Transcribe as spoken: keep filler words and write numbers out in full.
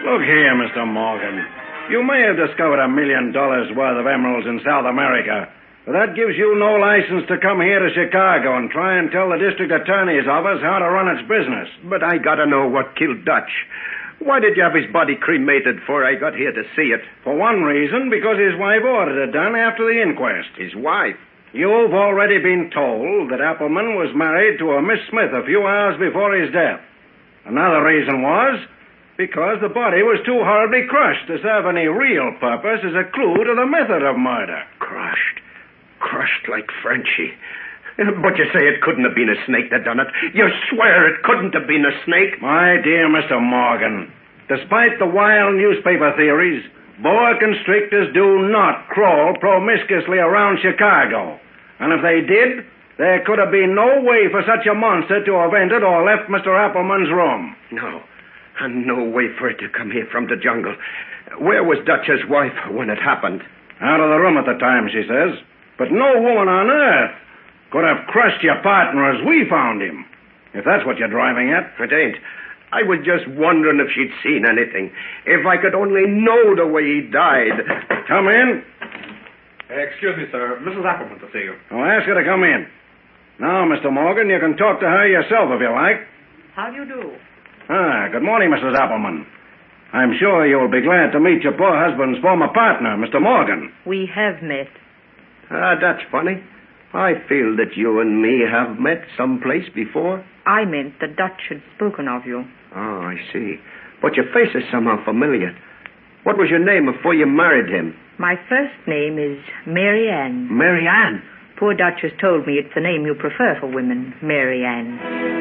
Look here, Mister Morgan. You may have discovered a million dollars worth of emeralds in South America, but that gives you no license to come here to Chicago and try and tell the district attorney's office how to run its business. But I gotta know what killed Dutch. Why did you have his body cremated before I got here to see it? For one reason, because his wife ordered it done after the inquest. His wife? You've already been told that Appleman was married to a Miss Smith a few hours before his death. Another reason was because the body was too horribly crushed to serve any real purpose as a clue to the method of murder. Crushed? Crushed like Frenchie. But you say it couldn't have been a snake that done it. You swear it couldn't have been a snake? My dear Mister Morgan, despite the wild newspaper theories, boa constrictors do not crawl promiscuously around Chicago. And if they did, there could have been no way for such a monster to have entered or left Mister Appleman's room. No, and no way for it to come here from the jungle. Where was Dutch's wife when it happened? Out of the room at the time, she says. But no woman on earth could have crushed your partner as we found him, if that's what you're driving at. It ain't. I was just wondering if she'd seen anything. If I could only know the way he died. Come in. Uh, excuse me, sir. Missus Appleman to see you. I'll ask her to come in. Now, Mister Morgan, you can talk to her yourself if you like. How do you do? Ah, good morning, Missus Appleman. I'm sure you'll be glad to meet your poor husband's former partner, Mister Morgan. We have met. Ah, that's funny. I feel that you and me have met someplace before. I meant that Dutch had spoken of you. Oh, I see. But your face is somehow familiar. What was your name before you married him? My first name is Mary Ann. Mary Ann? Poor Dutch has told me it's the name you prefer for women, Mary Ann.